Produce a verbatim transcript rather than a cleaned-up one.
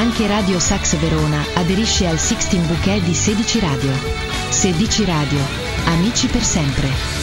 Anche Radio Sax Verona aderisce al Sixteen Bouquet di Sedici Radio. Sedici Radio, amici per sempre.